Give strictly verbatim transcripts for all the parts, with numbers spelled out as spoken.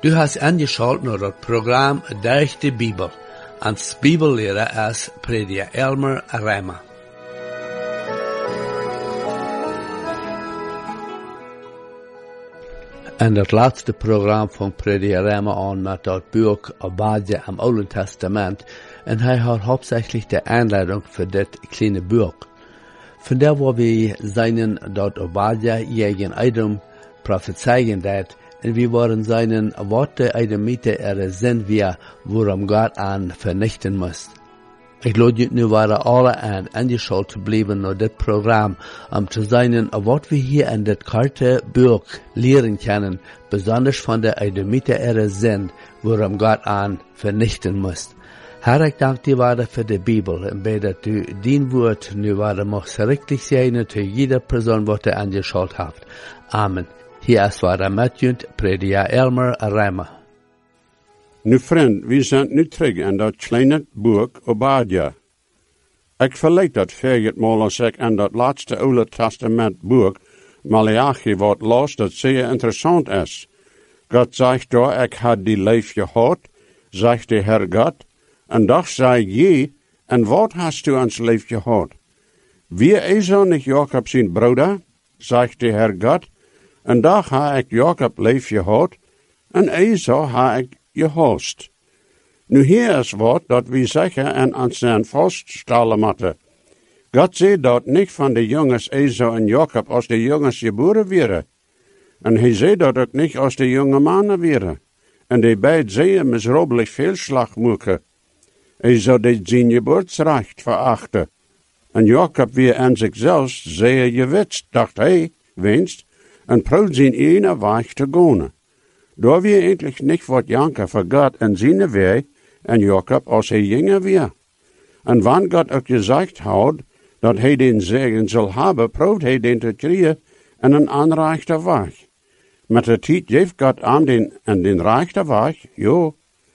Du hast angeschaut naar het programma Durch de Bibel. Als Bibellehrer is prediker Elmer Reimer. En het laatste programma van prediker Reimer aan met dat boek Obadja im Oude Testament. En hij had hauptsächlich de aanleiding voor dit kleine boek. Vandaar waar we zijn dat Obadja jegen Eidem prophezeien dat. En we waren seinen Worte Eidemite er sind wir, worum Gott an vernichten muss. Ich glaube, nu waren alle an angeschaut zu bleiben naar dit Programm, um zu sein, wat wir hier in dit karte Buch lehren können, besonders von der Eidemite er sind, worum Gott an vernichten muss. Herr, ich danke dir weiter für die Bibel und bete, dass du dein Wort nu weiter machst richtig sein zu jeder Person, was du angeschaut hast. Amen. Hier is waar met je prediker Elmer Reimer. Nu vriend, we zijn nu terug in dat kleine boek Obadja. Ik verleid dat veertigmaal als ik in dat laatste Oude Testament boek Malachi wat las dat zeer interessant is. God zegt daar, ik had die leef gehad, zegt de Heer God, en doch zei je, en wat hast du ans leef gehad? Wie Esau niet Jacob zijn broeder, zegt de Heer God, en daar ha ik Jacob leef gehad, en Esau ha ik gehost. Nu hier is wat dat we zeggen en aan zijn vaststellen moeten. God zei dat niet van de jongens Esau en Jacob als de jongens geboren werden. En hij zei dat ook niet als de jonge mannen werden. En die beiden zeiden misrobbelijk veel slag maken. Esau deed zijn geboortsrecht verachten. En Jacob weer aan zichzelf zeer gewetst, dacht hij, winst, en proud zijn ene weg te gaan. Daar weer endlich niet wat janken voor God en zijn weg en Jacob als hij jonger weer. En wanneer God ook gezegd had dat hij den zegen zal hebben, probeert hij den te krijgen en een aanrechte weg. Met de tijd geeft God aan den, en den rechte weg, ja.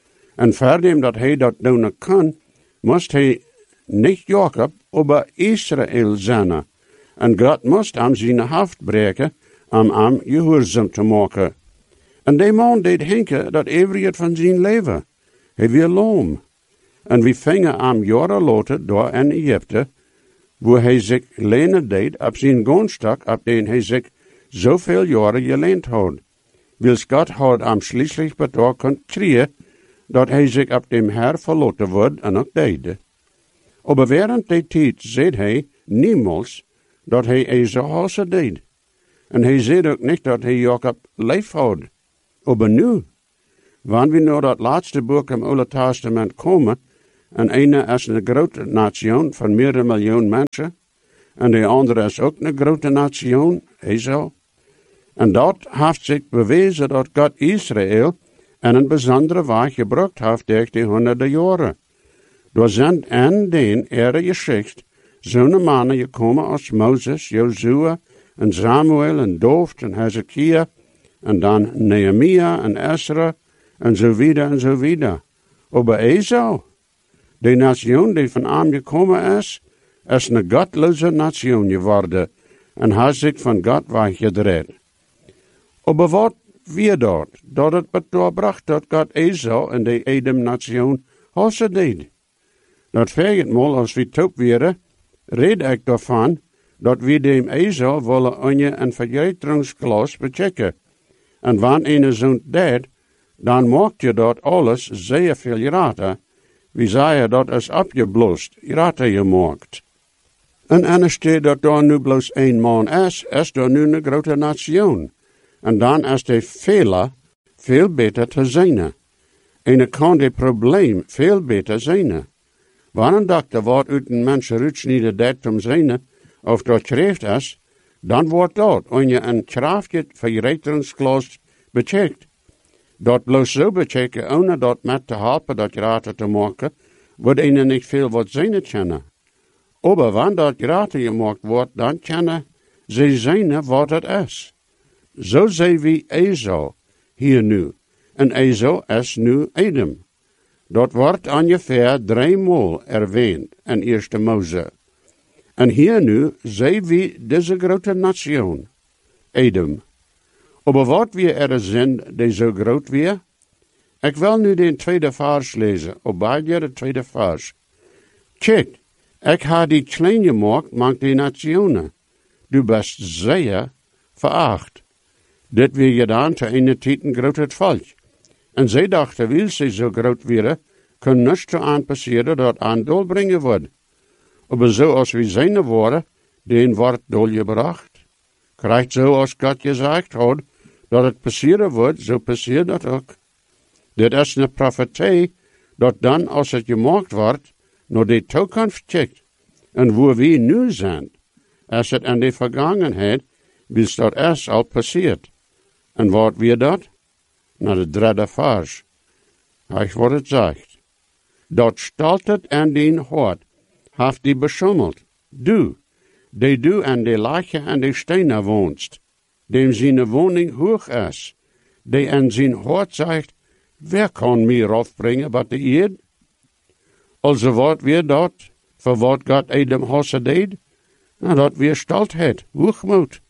En verdem dat hij dat doen kan, moest hij niet Jacob, maar Israël zijn. En God moest hem zijn hoofd breken, om hem gehoorzaam te maken. En die man deed denken dat every van zijn leven. Hij weer loom. En we vingen hem jaren later door in Egypte, waar hij zich lenen deed op zijn grondstock, op den hij zich zoveel jaren geleend had. Wils God had hem schließlich betaald kon krijgen, dat hij zich op dem Herr verloten wordt en ook deed. Maar während die tijd zei hij niemals dat hij Esau hasse deed. En hij zei ook niet dat hij Jacob lief had. Maar nu, wanneer we naar dat laatste boek im Oude Testament komen, en ene is een grote nation van meerdere miljoen mensen, en de andere is ook een grote nation, Esau. En dat heeft zich bewezen dat God Israël in een bijzondere weg gebruikt heeft door die honderden jaren. Door zijn en den ere geschicht zo'n mannen gekomen als Mozes, Jozua, en Samuel, en Dooft, en Hezekiah, en dan Nehemia, en Ezra, en zo wieder, en zo wieder. Maar Esau, de nation die van hem gekomen is, is een godloze nation geworden, en heeft zich van God weggedraaid. Maar wat weer dat? Dat het bedoorbracht dat God Esau en de Edom-nation hassen deed. Dat veertigmaal als we top werden, red ik daarvan, dat we dem Esau willen onje een vergetringsglas bechecken. En wanneer een zo'n deed, dan maakt je dat alles zeer veel rater. We zeggen dat is opgeblost, rater gemaakt. En anders steht dat daar nu bloos één man is, is daar nu een grote nation. En dan is de vele veel beter te zijn. En kan de probleem veel beter zijn. Wanneer dokter wordt uit een mens uitsnijden dat om zijn, of dat schrift is, dan wordt dat, en je een kraftje vergetringsglas becheckt. Dat bloos zo bechecken, ohne dat met te helpen dat rater te maken, wordt een niet veel wat zijn kennen. Maar wanneer dat rater gemaakt wordt, dan kennen ze zijn wat het is. Zo zijn we Esau hier nu. En Esau is nu Edom. Dat wordt ongeveer driemaal erwähnt in Eerste Mose. En hier nu zijn we deze grote nation, Edom. Maar wat we er zijn die zo groot weer, Ik wil nu de tweede vers lezen, Obadja de tweede vers. Kijk, ik ha die klein gemaakt, mank die nationen. Du best zeer veracht. Dit weer gedaan te een tijd een groot het volk. En zij dachten, wil ze zo groot worden, kan niets te aan passeren dat aan doel brengen wordt. Maar zoals we zijn worden, den wordt doel gebracht. Krijgt zo als God gezegd had, dat het passeren wordt, zo passeert dat ook. Dit is een profetie, dat dan als het gemaakt wordt, naar de toekomst kijkt. En waar we nu zijn, als het in de vergangenheid, bis dat is al passeert. En wat weer dat? Naar de derde vers. Hij wordt het zegt. Dat stelt het en dien hart, heeft die beschummeld. Du, die du aan de lachen en de stenen woonst, dem zijn woning hoog is, die in zijn hart zegt, wer kan meer afbrengen wat de eerd? Also wat weer dat, voor wat God Adam hasse deed? Nou, dat weer staltheid, hoogmoed.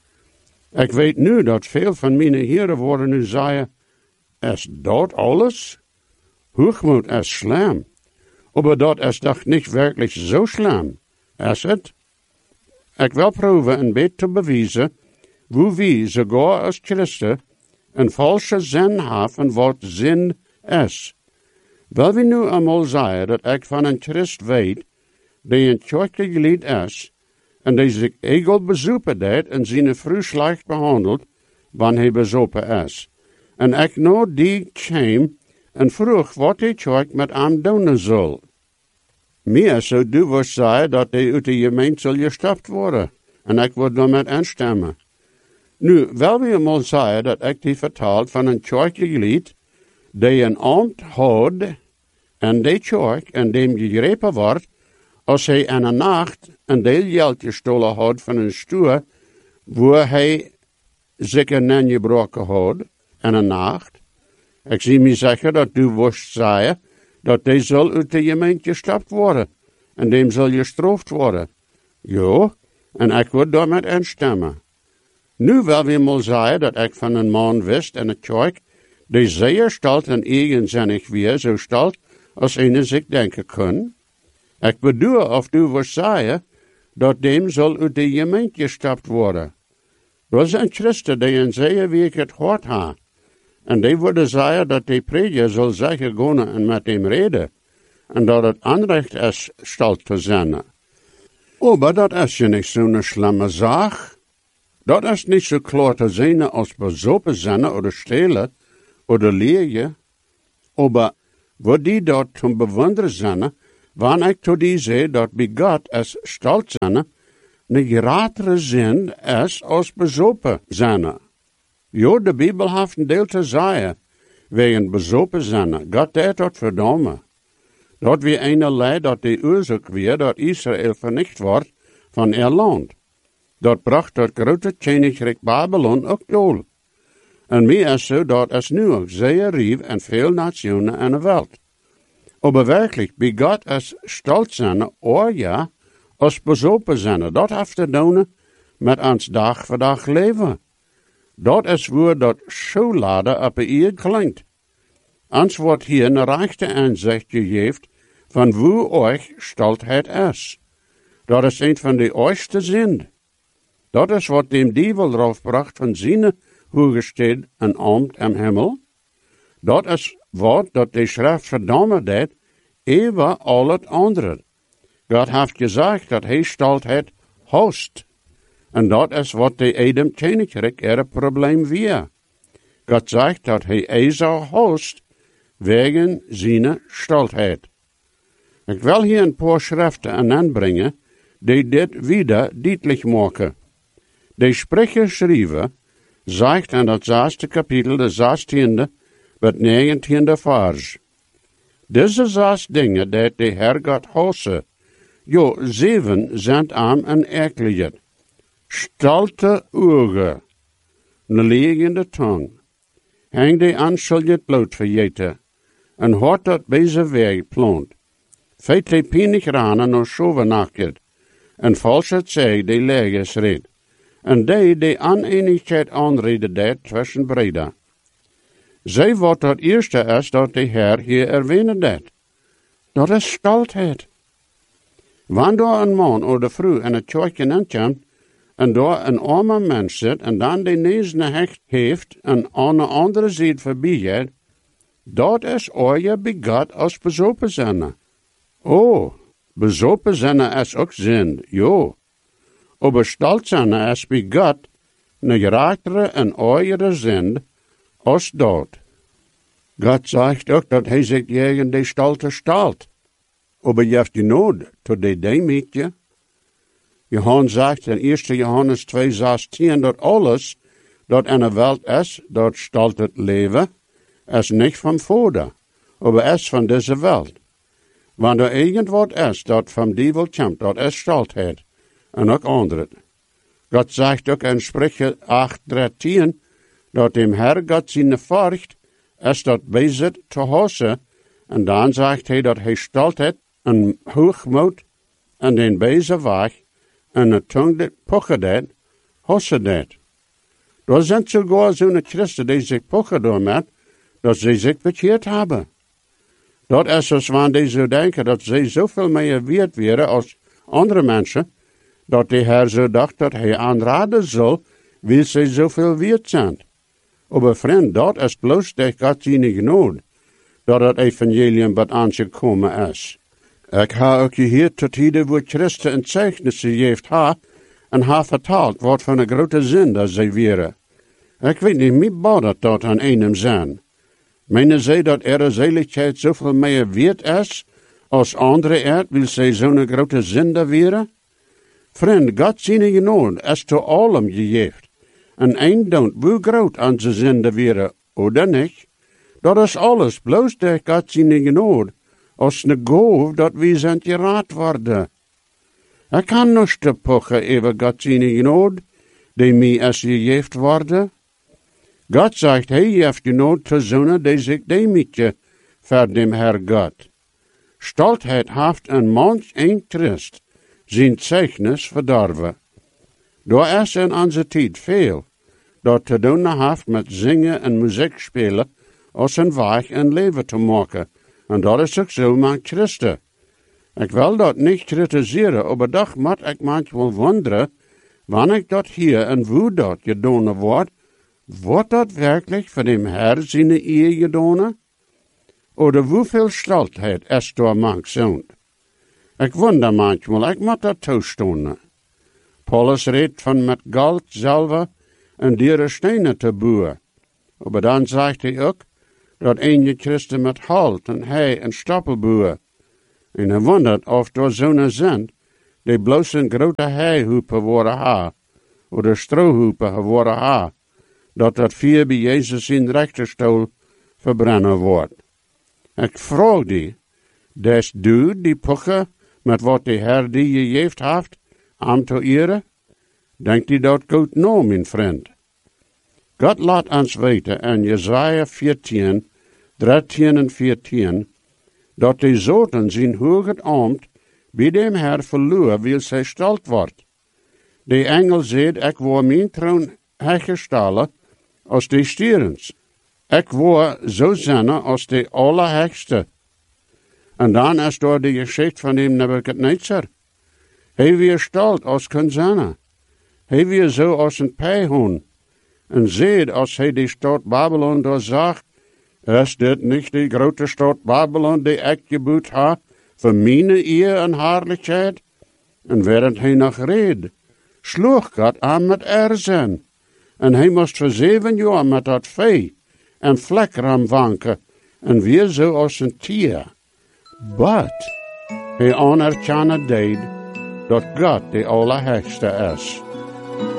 Ik weet nu dat veel van mijn heren worden nu zeggen, is dat alles? Hoogmoed is slim. Maar dat is toch niet werkelijk zo slim, is het? Ik wil proeven een beetje te bewijzen, hoe we, sogar als christen, een valse zin hebben wat zin is. Wil we nu eenmaal zeggen dat ik van een christ weet, die een kerkelijk lid is, en die zich egel bezoeken deed en zijn vrouw slecht behandeld, wanneer hij bezopen is. En ik nou die kwam en vroeg wat die kerk met hem doen zal. Meer zou du was zeggen dat hij uit de gemeente zal gestapt worden, en ik word daarmee instemmen. Nu, wil we eenmaal zeggen dat ik die vertaald van een kerkelijk lid, die een ambt houdt, en die kerk, en dem gegrepen wordt, als hij in een nacht een deel geld gestolen had van een stoer, waar hij zich een gebroken had, in een nacht. Ik zie me zeggen dat du worst zeggen, dat hij zal uit de gemeente gestapt worden, en dem zal gestraft worden. Ja, en ik word daarmee instemmen. Nu wil we mal zeggen dat ik van een man wist in het kerk, die zeer stalt en eigenzinnig weer, zo stalt, als een zich denken kan. Ik bedoel of du was zeggen, dat dem zal uit de gemeente gestapt worden. Dat is een christen die een zeer week het hart ha. En die worden zeggen dat de prediker zal zeggen gaan en met hem reden. En dat het aanrecht is stalt te zenden. Oh, maar dat is je niet zo'n slimme zaak. Dat is niet zo klaar te zijn als bezopen zijn of stelen of leerje. Maar wat die dat te bewonderen zijn, wanneer ik tot die zei dat bij God is stalt zijn, een grotere zin is als bezopen zijn. Ja, de Bijbel heeft een deel te zeggen, wegen bezopen zijn. God deed dat verdomme. Dat we een leid dat de oorzaak weer dat Israël vernicht wordt van ihr land. Dat bracht dat grote koninkrijk Babylon ook doel. En meer is zo dat is nu ook zeer rief en veel nationen in de wereld. Maar werkelijk, bij God is stolz zijn, oh ja, als bezopen zijn. Dat heeft te doen met ons dag voor dag leven. Dat is waar dat schooladen op een eer klinkt. Ons wordt hier een rechte aanzicht gegeven van hoe euch stoltheid is. Dat is een van de oudste zinnen. Dat is wat dem dievel erop bracht van zijn hoogestad en ambt im hemel. Dat is wat dat de schrift verdomme deed, eeuwen al het andere. God heeft gezegd dat hij stoltheid host. En dat is wat de Edem koninkrijk er probleem weer. God zegt dat hij Esau host, wegen zijn stoltheid. Ik wil hier een paar schriften aanbrengen, die dit wieder duidelijk maken. De sprecher schrijven, zegt in het zesde kapitel, de zestiende, het negentiende vers. Deze zes dingen dat de Heer God hosse, jo, zeven zijn aan en erkelijk. Stolte ogen, een liegende tong, hang de aanschuldigd bloed vergeten, en hart dat bij zijn weg plant. Feit de pienig ranen nog schovenakket, en vals het zeg de leges red, en die de aaneenigheid aanreden deed tussen breda. Zij wat dat eerste is dat de Heer hier erwähnen deed. Dat is stoltheid. Wanneer een man of de vrouw in het kerkje inkomt en daar een arme mens zit en dan de nezen hecht heeft en aan de andere zijde voorbij gaat, dat is ooit begat als bezopen zijn. Oh, bezopen zijn is ook zin, jo. Aber stolz zijn is begat ne graatere en ooiere zin als dat. God zegt ook dat hij zich tegen de stolte stalt. Aber je hebt je nood tot de demetje. Johannes zegt in eerste Johannes twee zestien dat alles dat in de wereld is, dat stalt het leven, is niet van voorde, aber is van deze wereld. Wanneer er irgendwat is dat van die komt, dat is stoltheid, en ook andere. God zegt ook in Sprüche acht dertien, dat dem Herr God zijn furcht is dat bezit te hossen, en dan zegt hij dat hij stoltheid en hoogmoed en den bezen weg en het tong dat pochen deed, hossen deed. Er zijn sogar zo'n christen die zich pochen door met, dat ze zich bekeerd hebben. Dat is als wanneer die zo denken dat ze zoveel meer waard waren als andere mensen, dat de Heer zo dacht dat hij aanraden zal, wie ze zoveel waard zijn. Aber vriend, dat is bloos dat God zijn genade, dat het evangelium wat aangekomen is. Ik ha ook gehoord tot ieder woord Christen een zeichnissen heeft ha, en ha vertaald wat van een grote zin dat zij waren. Ik weet niet meer bouw dat dat aan einem zijn. Meinen zij dat er zeligheid zoveel meer waard is, als andere er, wil zij zo'n grote zin dat waren? Vriend, God zijn genade is to allem gegeven. En een don't hoe groot aan ze zinde waren, oder niet? Dat is alles, bloos dat God zijn genade, als ne goof dat we zijn geraad worden. Ik kan nog te pochen over God zijn genade, die mij is gegeven worden. God zegt, hij heeft genade te zonen die zich demetje voor dem Herr God. Stoltheid heeft een manch een Christ zijn zeichnis verdorven. Daar is in onze tijd veel dat te doen heeft met zingen en muziek spelen als een weg en leven te maken. En dat is ook zo met Christen. Ik wil dat niet kritiseren, maar toch moet ik manchmal wonderen, wanneer ik dat hier en hoe dat gedaan wordt, wordt dat werkelijk voor dem Herr zijn eer gedaan? Oder hoeveel stoltheid is door manch zo'n? Ik wonder manchmal, ik moet dat toestaan. Paulus redt van met goud, zilver en diere stenen te boeren. Maar dan zegt hij ook, dat een Christen met hout en hei en stoppel boeren. En hij wondert of door zo'n zijn, die bloos een grote heihoepen worden ha, of strohoepen worden ha, dat dat vier bij Jezus in rechterstoel verbrennen wordt. Ik vraag die, des du die pochen met wat de Heer die je geeft heeft, aan te eren? Denkt die dat goed nou, mijn vriend? God laat ons weten in Jesaja veertien, dertien en veertien, dat de zoten zijn hoog ambt bij dem Herr verloren wil zij stelt wordt. De engel zegt, ik word mijn troon hergestellen als de stierens. Ik word zo zinnen als de allerhegste. En dan is door de geschichte van hem Nebuchadnezzar. Hij weer stelt als kan zinnen. Hij weer zo als een pijhoen. En ziet als hij de stad Babylon doorzag, is dit niet de grote stad Babylon die ik gebouwd heb, voor mijn eer en heerlijkheid? En während hij nog reed, sloeg God aan met erzin. En hij moest voor zeven jaar met dat vee en vlekram wanken, en weer zo als een tier. But hij anerkennen deed dat God de Allerhegste is.